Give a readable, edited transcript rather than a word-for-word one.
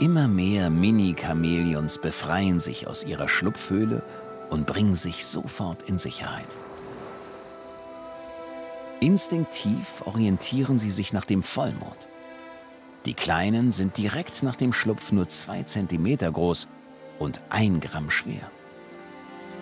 Immer mehr Mini-Chamäleons befreien sich aus ihrer Schlupfhöhle und bringen sich sofort in Sicherheit. Instinktiv orientieren sie sich nach dem Vollmond. Die Kleinen sind direkt nach dem Schlupf nur 2 Zentimeter groß und 1 Gramm schwer.